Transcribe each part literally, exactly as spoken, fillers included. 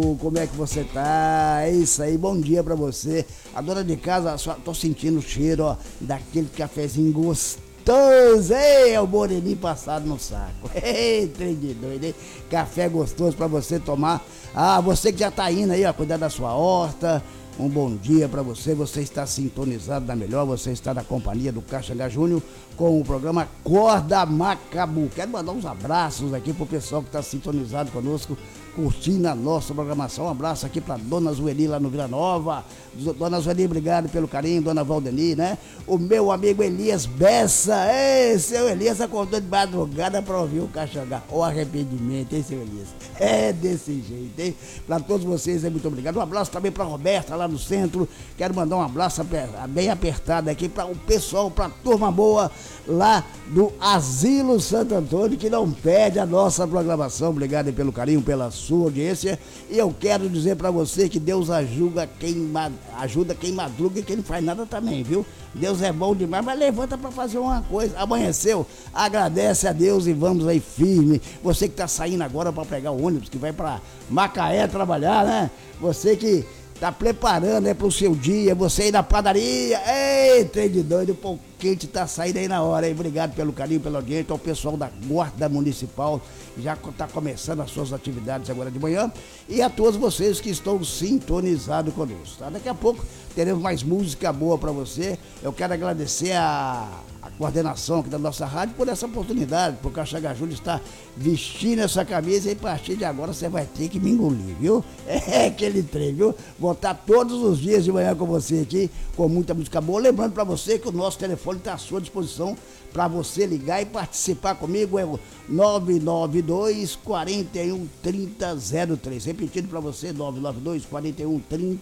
Como é que você tá? É isso aí, bom dia pra você. A dona de casa, só tô sentindo o cheiro, ó, daquele cafezinho gostoso. Ei, é o moreninho passado no saco. Ei, trem de doido, hein? Café gostoso pra você tomar. Ah, você que já tá indo aí, ó, cuidar da sua horta. Um bom dia para você, você está sintonizado na melhor, você está na companhia do Caxangá Júnior com o programa Corda Macabu. Quero mandar uns abraços aqui pro pessoal que está sintonizado conosco, curtindo a nossa programação. Um abraço aqui para Dona Zueli lá no Vila Nova. Dona Zueli, obrigado pelo carinho. Dona Valdeni, né? O meu amigo Elias Bessa. Ei, seu Elias acordou de madrugada para ouvir o Caxangá. O arrependimento, hein, seu Elias? É desse jeito, hein? Para todos vocês, é muito obrigado. Um abraço também para Roberta lá no centro. Quero mandar um abraço bem apertado aqui para o pessoal, para a turma boa lá do Asilo Santo Antônio, que não perde a nossa programação. Obrigado pelo carinho, pela sua audiência. E eu quero dizer para você que Deus ajuda quem, ajuda quem madruga e quem não faz nada também, viu? Deus é bom demais, mas levanta para fazer uma coisa. Amanheceu, agradece a Deus e vamos aí firme. Você que está saindo agora para pegar o ônibus, que vai para Macaé trabalhar, né? Você que tá preparando, né, pro seu dia, você aí na padaria, ei, trem de doido, o pão quente tá saindo aí na hora, hein? Obrigado pelo carinho, pela audiência, ao pessoal da Guarda Municipal, já tá começando as suas atividades agora de manhã, e a todos vocês que estão sintonizados conosco, tá? Daqui a pouco teremos mais música boa para você. Eu quero agradecer a a coordenação aqui da nossa rádio por essa oportunidade, porque o Caxangá Júnior está vestindo essa camisa e a partir de agora você vai ter que me engolir, viu? É aquele trem, viu? Vou estar todos os dias de manhã com você aqui, com muita música boa. Lembrando para você que o nosso telefone está à sua disposição para você ligar e participar comigo, é o nove nove dois, quatro um, três zero zero três. Repetindo para você, nove nove dois, quatro um, três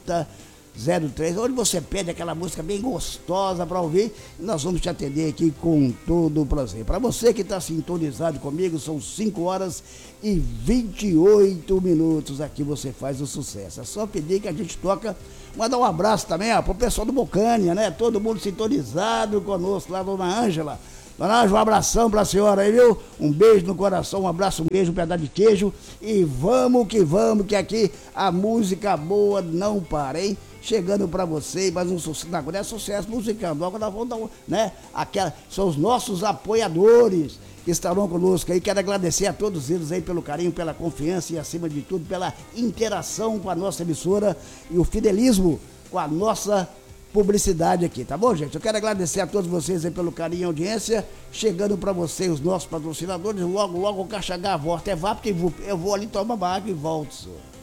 zero três, onde você pede aquela música bem gostosa para ouvir, nós vamos te atender aqui com todo o prazer. Para você que está sintonizado comigo, são cinco horas e vinte e oito minutos, aqui você faz o sucesso. É só pedir que a gente toca, mandar um abraço também, ó, pro pessoal do Bocânia, né? Todo mundo sintonizado conosco lá, Dona Ângela. Dona Ângela, um abração pra senhora aí, viu? Um beijo no coração, um abraço, um beijo, um pedaço de queijo. E vamos que vamos, que aqui a música boa não para, hein? Chegando pra você, mais um sucesso, agora é sucesso musicando, agora nós vamos dar um, né? Aquela, são os nossos apoiadores que estarão conosco aí. Quero agradecer a todos eles aí pelo carinho, pela confiança e acima de tudo pela interação com a nossa emissora e o fidelismo com a nossa publicidade aqui, tá bom, gente? Eu quero agradecer a todos vocês aí pelo carinho e audiência, chegando para vocês os nossos patrocinadores. Logo, logo o Caxangá volta, é vá, porque eu vou ali tomar banho e volto, senhor.